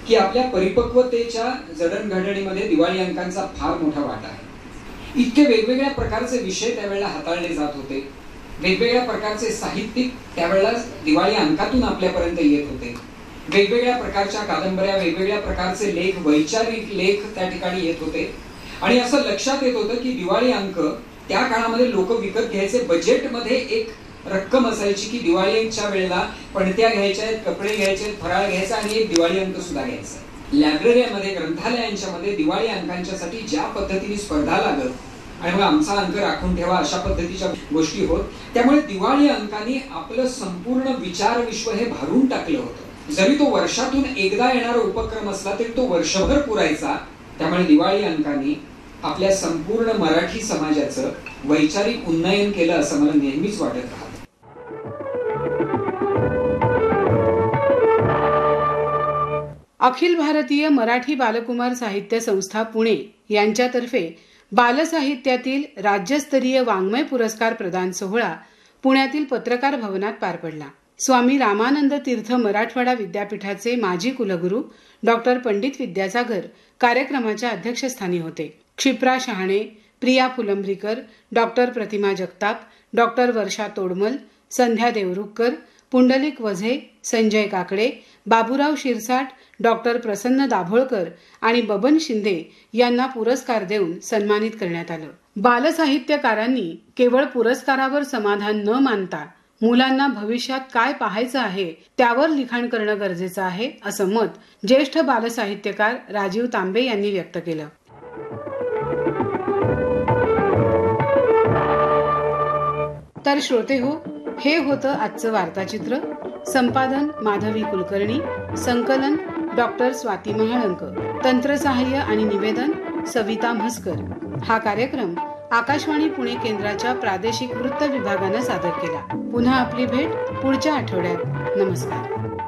की आपल्या परिपक्वतेच्या जडणघडणीमध्ये दिवाळी अंकांचा फार मोठा वाटा आहे. इतके वेगवेगळ्या प्रकारचे विषय त्यावेळेला हाताळले जात होते, वेगवेगळ्या प्रकारचे साहित्यिक त्यावेळेला दिवाळी अंकातून आपल्यापर्यंत येत होते, वेगवेगळ्या प्रकारच्या कादंबऱ्या, वेगवेगळ्या प्रकारचे लेख, वैचारिक लेख त्या ठिकाणी येत होते. आणि असं लक्षात येत होतं की दिवाळी अंक त्या काळामध्ये लोक विकत घ्यायचे. बजेटमध्ये एक रक्कम असायची की दिवाळीच्या वेळेला पणत्या घ्यायच्या आहेत, कपडे घ्यायचे आहेत, फराळ घ्यायचा आणि एक दिवाळी अंक सुद्धा घ्यायचा. लायब्ररीमध्ये, ग्रंथालयांच्या मध्ये दिवाळी अंकांच्यासाठी ज्या पद्धतीने स्पर्धा लागत आणि मग आमचा अंक राखून ठेवा अशा पद्धतीच्या गोष्टी होत. त्यामुळे दिवाळी अंकांनी आपलं संपूर्ण विचार विश्व हे भारून टाकलं होतं. जरी तो वर्षातून एकदा येणारा उपक्रम असला तरी तो वर्षभर पुरायचा. त्यामुळे दिवाळी अंकांनी आपल्या संपूर्ण मराठी समाजाचं वैचारिक उन्नयन केलं असं मला नेहमीच वाटत राहतं. अखिल भारतीय मराठी बालकुमार साहित्य संस्था पुणे यांच्यातर्फे बालसाहित्यातील राज्यस्तरीय वाङ्मय पुरस्कार प्रदान सोहळा पुण्यातील पत्रकार भवनात पार पडला. स्वामी रामानंद तीर्थ मराठवाडा विद्यापीठाचे माजी कुलगुरू डॉक्टर पंडित विद्यासागर कार्यक्रमाच्या अध्यक्षस्थानी होते. क्षिप्रा शहाणे, प्रिया फुलंब्रीकर, डॉक्टर प्रतिमा जगताप, डॉक्टर वर्षा तोडमल, संध्या देवरुखकर, पुंडलिक वझे, संजय काकडे, बाबूराव शिरसाट, डॉक्टर प्रसन्न दाभोळकर आणि बबन शिंदे यांना पुरस्कार देऊन सन्मानित करण्यात आलं. बालसाहित्यकारांनी केवळ पुरस्कारावर समाधान न मानता मुलांना भविष्यात काय पाहायचं आहे त्यावर लिखाण करणं गरजेचं आहे असं मत ज्येष्ठ बालसाहित्यकार राजीव तांबे यांनी व्यक्त केलं. तर श्रोते हो, हे होतं आजचं वार्ताचित्र. संपादन माधवी कुलकर्णी, संकलन डॉक्टर स्वाती महाळंक, तंत्रसहाय्य आणि निवेदन सविता म्हसकर. हा कार्यक्रम आकाशवाणी पुणे केंद्राच्या प्रादेशिक वृत्त विभागानं सादर केला. पुन्हा आपली भेट पुढच्या आठवड्यात. नमस्कार.